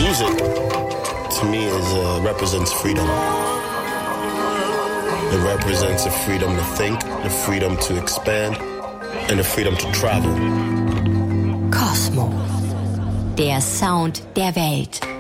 Music, to me, represents freedom. It represents the freedom to think, the freedom to expand, and the freedom to travel. Kosmo. Der Sound der Welt.